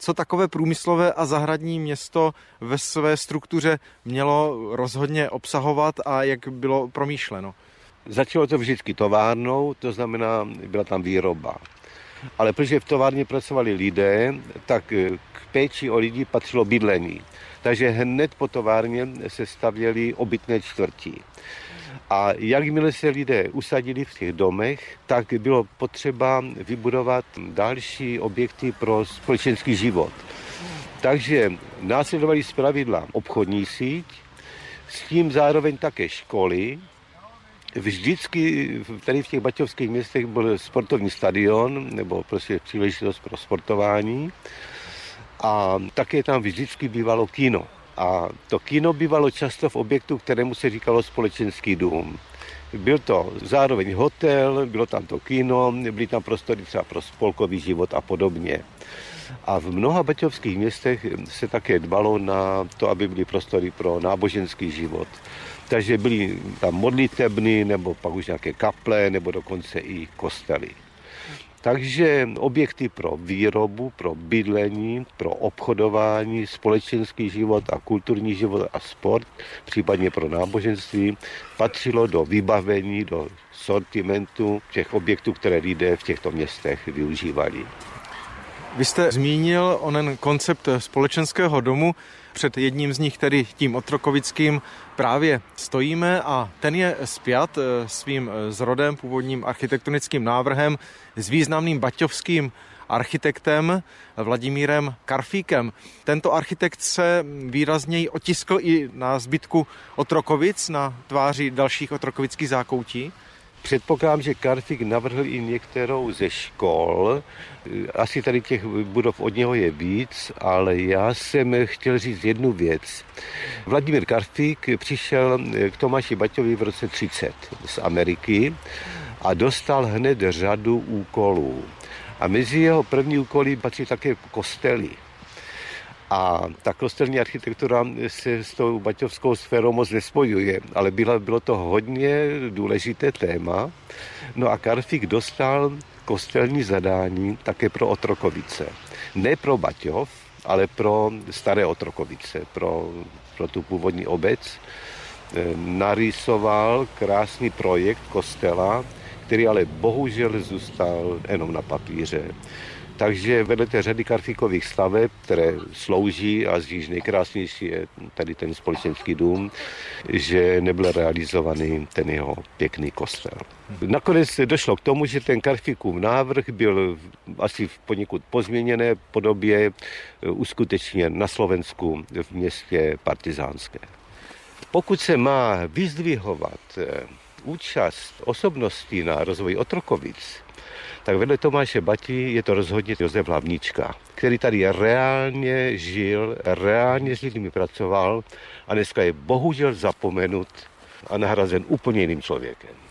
co takové průmyslové a zahradní město ve své struktuře mělo rozhodně obsahovat a jak bylo promýšleno? Začalo to vždycky továrnou, to znamená, byla tam výroba. Ale protože v továrně pracovali lidé, tak k péči o lidi patřilo bydlení. Takže hned po továrně se stavěly obytné čtvrti. A jakmile se lidé usadili v těch domech, tak bylo potřeba vybudovat další objekty pro společenský život. Takže následovali zpravidla obchodní síť, s tím zároveň také školy. Vždycky tady v těch baťovských městech byl sportovní stadion nebo prostě příležitost pro sportování a také tam vždycky bývalo kino. A to kino bývalo často v objektu, kterému se říkalo společenský dům. Byl to zároveň hotel, bylo tam to kino, byly tam prostory třeba pro spolkový život a podobně. A v mnoha baťovských městech se také dbalo na to, aby byly prostory pro náboženský život. Takže byly tam modlitebny, nebo pak už nějaké kaple, nebo dokonce i kostely. Takže objekty pro výrobu, pro bydlení, pro obchodování, společenský život a kulturní život a sport, případně pro náboženství, patřilo do vybavení, do sortimentu těch objektů, které lidé v těchto městech využívali. Vy jste zmínil onen koncept společenského domu. Před jedním z nich, tedy tím otrokovickým, právě stojíme a ten je spjat svým zrodem, původním architektonickým návrhem s významným baťovským architektem Vladimírem Karfíkem. Tento architekt se výrazněji otiskl i na zbytku Otrokovic, na tváři dalších otrokovických zákoutí. Předpokládám, že Karfík navrhl i některou ze škol. Asi tady těch budov od něho je víc, ale já jsem chtěl říct jednu věc. Vladimír Karfík přišel k Tomáši Baťovi v roce 30 z Ameriky a dostal hned řadu úkolů. A mezi jeho první úkoly patří také kostely. A ta kostelní architektura se s tou baťovskou sférou moc nespojuje, ale bylo to hodně důležité téma. No a Karfík dostal kostelní zadání také pro Otrokovice. Ne pro Baťov, ale pro staré Otrokovice, pro tu původní obec. Narýsoval krásný projekt kostela, který ale bohužel zůstal jenom na papíře. Takže vedle té řady Karfíkových staveb, které slouží a z nich nejkrásnější je tady ten společenský dům, že nebyl realizovaný ten jeho pěkný kostel. Nakonec došlo k tomu, že ten Karfíkův návrh byl asi v poněkud pozměněné podobě uskutečněn na Slovensku v městě Partizánské. Pokud se má vyzdvihovat účast osobností na rozvoji Otrokovic, tak vedle Tomáše Bati je to rozhodně Josef Hlavnička, který tady reálně žil, reálně s lidmi pracoval a dneska je bohužel zapomenut a nahrazen úplně jiným člověkem.